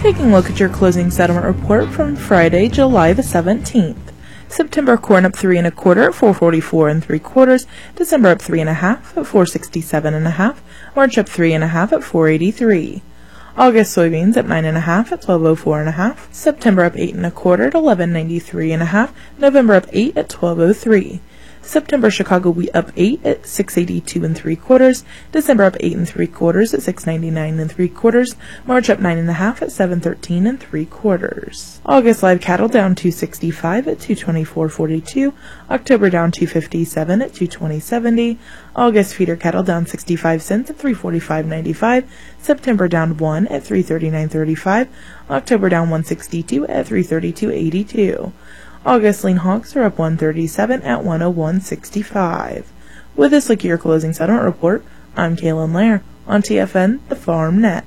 Taking a look at your closing settlement report from Friday, July the 17th. September corn up 3 1/4 at 444 3/4. December up 3 1/2 at 467 1/2. March up 3 1/2 at 483. August soybeans up 9 1/2 at 1204 1/2. September up 8 1/4 at 1193 1/2. November up 8 at 1203. September Chicago wheat up 8 at 682 3/4. December up 8 3/4 at 699 3/4. March up 9 1/2 at 713 3/4. August live cattle down 265 at 224.42. October down 257 at 220.70. August feeder cattle down 65 cents at 345.95. September down 1 at 339.35. October down 162 at 332.82. August lean hogs are up 137 at 101.65. With this look at your closing settlement report, I'm Kaylin Lair on TFN, the Farm Net.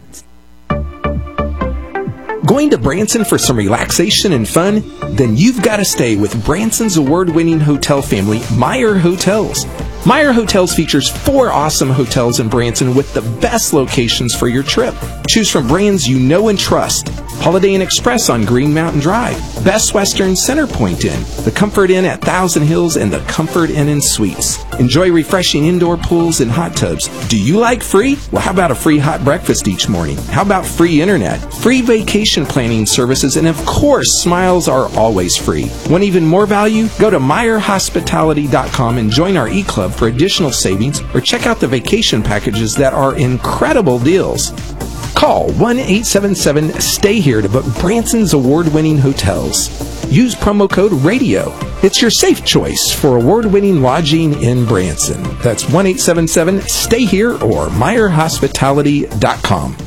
Going to Branson for some relaxation and fun? Then you've got to stay with Branson's award-winning hotel family, Meyer Hotels. Meyer Hotels features 4 awesome hotels in Branson with the best locations for your trip. Choose from brands you know and trust. Holiday Inn Express on Green Mountain Drive, Best Western Center Point Inn, the Comfort Inn at Thousand Hills, and the Comfort Inn and Suites. Enjoy refreshing indoor pools and hot tubs. Do you like free? Well, how about a free hot breakfast each morning? How about free internet, free vacation planning services, and of course, smiles are always free. Want even more value? Go to MeyerHospitality.com and join our e-club for additional savings, or check out the vacation packages that are incredible deals. Call 1-877-STAY-HERE to book Branson's award-winning hotels. Use promo code RADIO. It's your safe choice for award-winning lodging in Branson. That's 1-877-STAY-HERE or MeyerHospitality.com.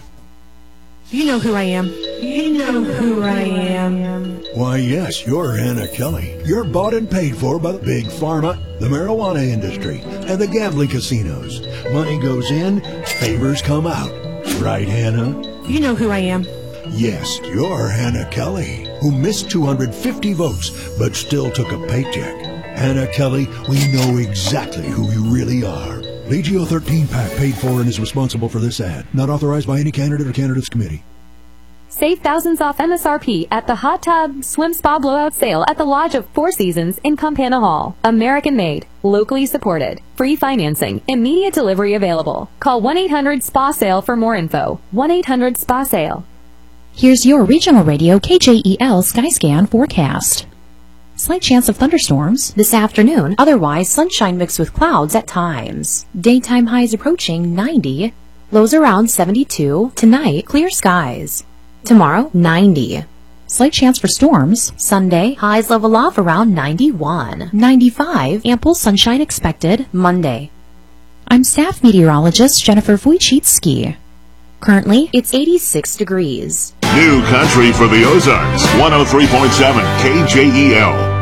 You know who I am. You know who I am. Why, yes, you're Hannah Kelly. You're bought and paid for by the big pharma, the marijuana industry, and the gambling casinos. Money goes in, favors come out. Right, Hannah? You know who I am. Yes, you're Hannah Kelly, who missed 250 votes but still took a paycheck. Hannah Kelly, we know exactly who you really are. Legio 13 PAC paid for and is responsible for this ad. Not authorized by any candidate or candidates committee. Save thousands off MSRP at the Hot Tub Swim Spa Blowout Sale at the Lodge of Four Seasons in Campana Hall. American made, locally supported, free financing, immediate delivery available. Call 1-800-SPA-SALE for more info. 1-800-SPA-SALE. Here's your regional radio KJEL Skyscan forecast. Slight chance of thunderstorms this afternoon, otherwise sunshine mixed with clouds at times. Daytime highs approaching 90, lows around 72. Tonight, clear skies. Tomorrow, 90. Slight chance for storms. Sunday, highs level off around 91. 95, ample sunshine expected Monday. I'm staff meteorologist Jennifer Wojcicki. Currently, it's 86 degrees. New country for the Ozarks, 103.7 KJEL.